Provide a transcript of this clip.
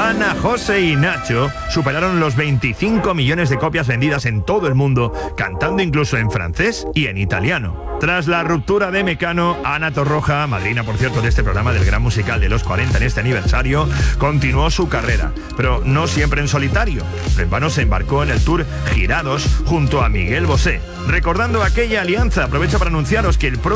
Ana, José y Nacho superaron los 25 millones de copias vendidas en todo el mundo, cantando incluso en francés y en italiano. Tras la ruptura de Mecano, Ana Torroja, madrina por cierto de este programa del gran musical de los 40 en este aniversario, continuó su carrera, pero no siempre en solitario. En vano se embarcó en el tour Girados junto a Miguel Bosé. Recordando aquella alianza, aprovecho para anunciaros que el